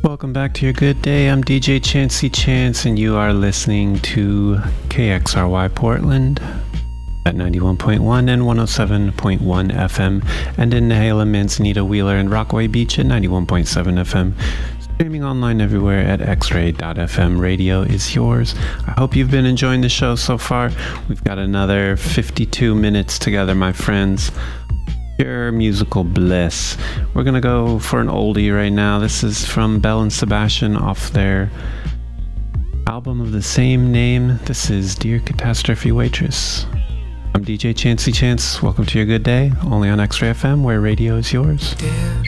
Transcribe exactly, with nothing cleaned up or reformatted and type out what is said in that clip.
Welcome back to your good day. I'm D J Chancey Chance, and you are listening to K X R Y Portland at ninety-one point one and one oh seven point one F M, and in Nehala, Manzanita, Wheeler, and Rockaway Beach at ninety-one point seven F M. Streaming online everywhere at x ray dot f m. Radio is yours. I hope you've been enjoying the show so far. We've got another fifty-two minutes together, my friends. Pure musical bliss. We're gonna go for an oldie right now. This is from Belle and Sebastian off their album of the same name. This is Dear Catastrophe Waitress. I'm D J Chancey Chance. Welcome to your good day, only on X-Ray F M, where radio is yours.